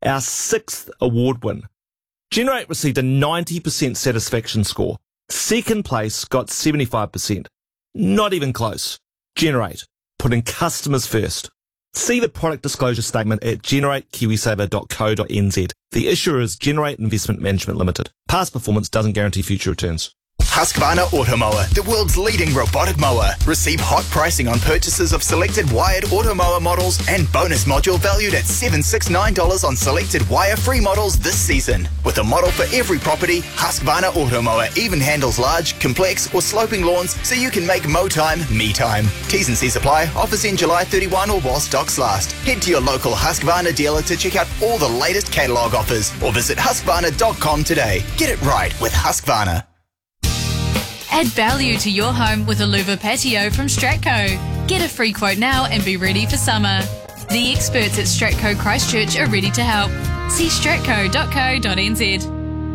our 6th award win. Generate received a 90% satisfaction score. Second place got 75%. Not even close. Generate, putting customers first. See the product disclosure statement at generatekiwisaver.co.nz. The issuer is Generate Investment Management Limited. Past performance doesn't guarantee future returns. Husqvarna Automower, the world's leading robotic mower. Receive hot pricing on purchases of selected wired Automower models and bonus module valued at $769 on selected wire-free models this season. With a model for every property, Husqvarna Automower even handles large, complex or sloping lawns so you can make mow time, me time. T's and C's apply. Offers in July 31 or while stocks last. Head to your local Husqvarna dealer to check out all the latest catalogue offers or visit husqvarna.com today. Get it right with Husqvarna. Add value to your home with a louver patio from Stratco. Get a free quote now and be ready for summer. The experts at Stratco Christchurch are ready to help. See stratco.co.nz.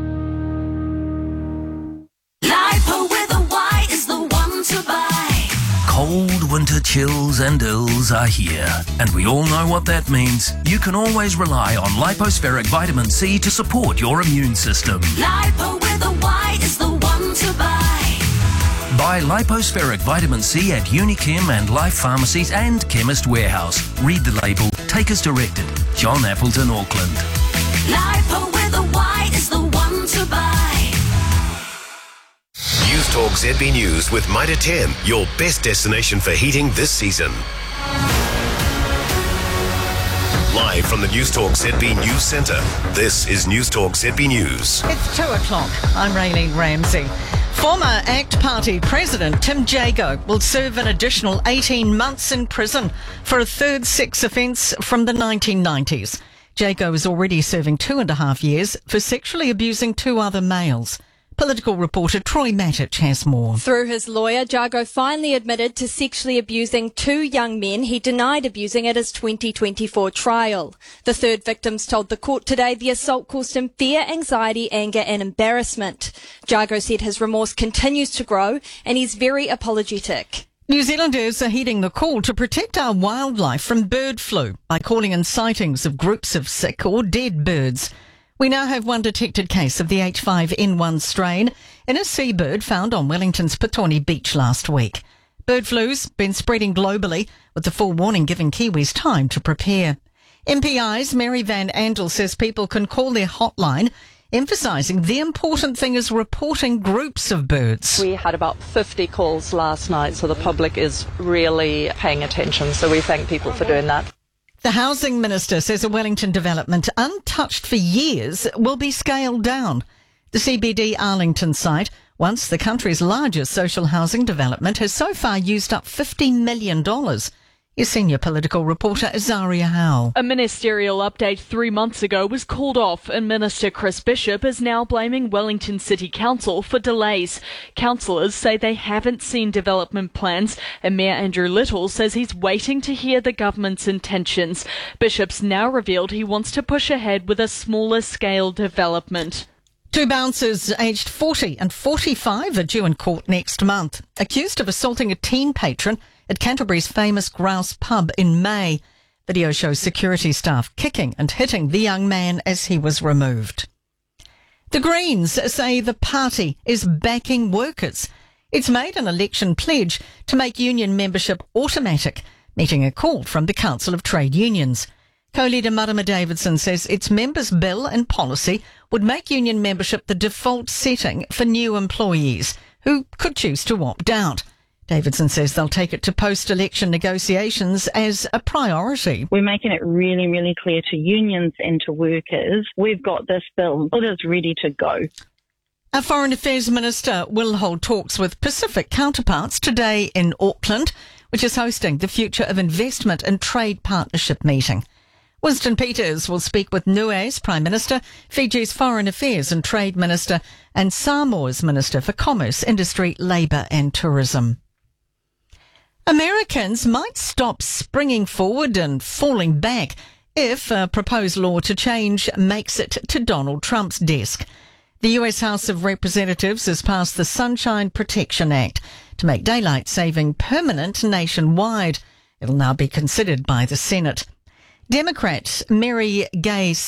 Lipo with a Y is the one to buy. Cold winter chills and ills are here, and we all know what that means. You can always rely on Lipospheric Vitamin C to support your immune system. Lipo with a Y is the one to buy. Buy Lipospheric Vitamin C at Unichem and Life Pharmacies and Chemist Warehouse. Read the label. Take as directed. John Appleton, Auckland. Lipo with a Y is the one to buy. News Talk ZB News with Mitre 10, your best destination for heating this season. Live from the News Talk ZB News Centre, this is News Talk ZB News. It's 2 o'clock. I'm Raylene Ramsey. Former ACT Party President Tim Jago will serve an additional 18 months in prison for a third sex offence from the 1990s. Jago is already serving 2.5 years for sexually abusing 2 other males. Political reporter Troy Matic has more. Through his lawyer, Jago finally admitted to sexually abusing 2 young men he denied abusing at his 2024 trial. The third victims told the court today the assault caused him fear, anxiety, anger and embarrassment. Jago said his remorse continues to grow and he's very apologetic. New Zealanders are heeding the call to protect our wildlife from bird flu by calling in sightings of groups of sick or dead birds. We now have one detected case of the H5N1 strain in a seabird found on Wellington's Petone Beach last week. Bird flu's been spreading globally, with the full warning giving Kiwis time to prepare. MPI's Mary Van Andel says people can call their hotline, emphasising the important thing is reporting groups of birds. We had about 50 calls last night, so the public is really paying attention, so we thank people for doing that. The Housing Minister says a Wellington development untouched for years will be scaled down. The CBD Arlington site, once the country's largest social housing development, has so far used up $50 million. Your senior political reporter, Azaria Howell. A ministerial update 3 months ago was called off, and Minister Chris Bishop is now blaming Wellington City Council for delays. Councillors say they haven't seen development plans, and Mayor Andrew Little says he's waiting to hear the government's intentions. Bishop's now revealed he wants to push ahead with a smaller scale development. 2 bouncers aged 40 and 45 are due in court next month, accused of assaulting a teen patron at Canterbury's famous Grouse pub in May. Video shows security staff kicking and hitting the young man as he was removed. The Greens say the party is backing workers. It's made an election pledge to make union membership automatic, meeting a call from the Council of Trade Unions. Co-leader Marama Davidson says its members' bill and policy would make union membership the default setting for new employees who could choose to opt out. Davidson says they'll take it to post-election negotiations as a priority. We're making it really, really clear to unions and to workers, we've got this bill. It is ready to go. Our Foreign Affairs Minister will hold talks with Pacific counterparts today in Auckland, which is hosting the Future of Investment and Trade Partnership meeting. Winston Peters will speak with Niue's Prime Minister, Fiji's Foreign Affairs and Trade Minister, and Samoa's Minister for Commerce, Industry, Labour and Tourism. Americans might stop springing forward and falling back if a proposed law to change makes it to Donald Trump's desk. The US House of Representatives has passed the Sunshine Protection Act to make daylight saving permanent nationwide. It'll now be considered by the Senate. Democrat Mary Gay